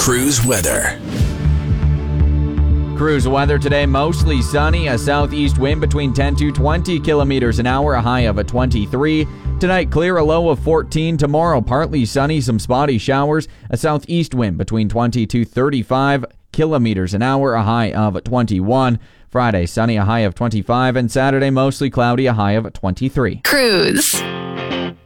Cruise weather. Cruise weather today, mostly sunny, a southeast wind between 10 to 20 kilometers an hour, a high of 23. Tonight, clear, a low of 14. Tomorrow, partly sunny, some spotty showers, a southeast wind between 20 to 35 kilometers an hour, a high of 21. Friday, sunny, a high of 25, and Saturday, mostly cloudy, a high of 23. Cruise.